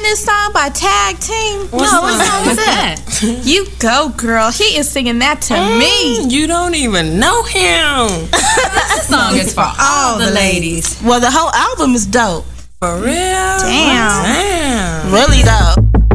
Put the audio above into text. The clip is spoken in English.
this song by Tag Team? What song is that? You go, girl. He is singing that to me. You don't even know him. This song is for all the ladies. Well, the whole album is dope. For real? Damn. Really though.